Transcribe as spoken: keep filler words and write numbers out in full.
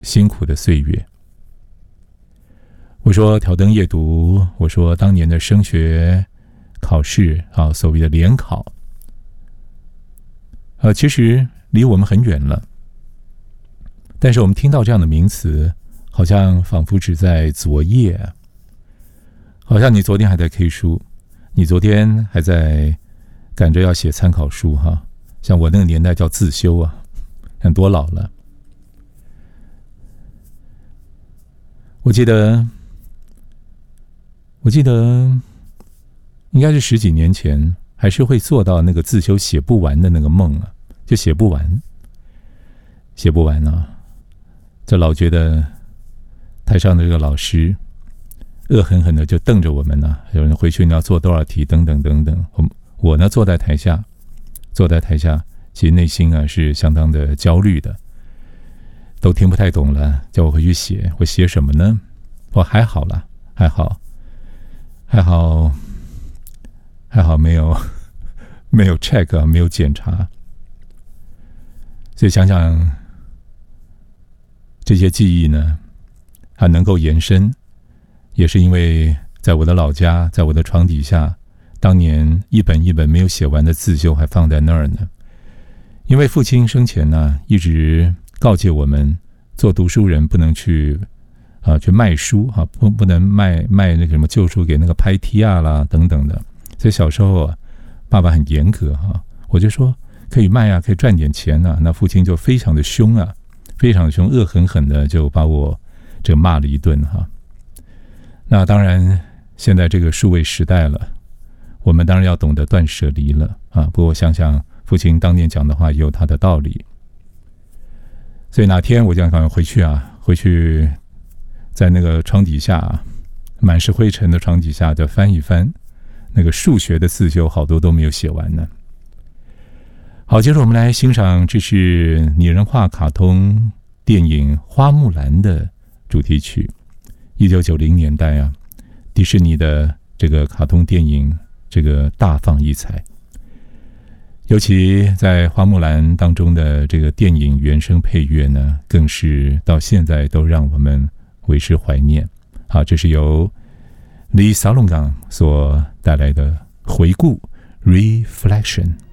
辛苦的岁月。我说挑灯夜读，我说当年的升学考试啊，所谓的联考，呃，其实离我们很远了。但是我们听到这样的名词，好像仿佛只在昨夜，好像你昨天还在 K 书，你昨天还在赶着要写参考书哈，像我那个年代叫自修啊，很多老了。我记得，我记得应该是十几年前，还是会做到那个自修写不完的那个梦啊，就写不完，写不完啊。这老觉得台上的这个老师恶狠狠的就瞪着我们呢、啊，有人回去你要做多少题等等等等。我我呢坐在台下，坐在台下，其实内心啊是相当的焦虑的，都听不太懂了，叫我回去写，我写什么呢？我还好啦，还好，还好，还好没有没有 check 啊，没有检查。所以想想这些记忆呢，还能够延伸，也是因为在我的老家，在我的床底下，当年一本一本没有写完的自修还放在那儿呢。因为父亲生前呢，一直告诫我们，做读书人不能去啊去卖书啊，不不能卖卖那个什么旧书给那个拍梯啊啦等等的。所以小时候啊，爸爸很严格哈、啊，我就说可以卖啊，可以赚点钱啊。那父亲就非常的凶啊，非常的凶，恶狠狠的就把我这骂了一顿哈、啊。那当然，现在这个数位时代了，我们当然要懂得断舍离了啊。不过我想想，父亲当年讲的话也有他的道理。所以哪天我就想回去啊，回去在那个床底下、啊，满是灰尘的床底下，就翻一翻那个数学的自修，好多都没有写完呢。好，接着我们来欣赏，这是拟人化卡通电影《花木兰》的主题曲。一九九零年代啊，迪士尼的这个卡通电影，这个大放异彩。尤其在《花木兰》当中的这个电影原声配乐呢，更是到现在都让我们为之怀念。好，这是由李小龙港所带来的回顾 Reflection。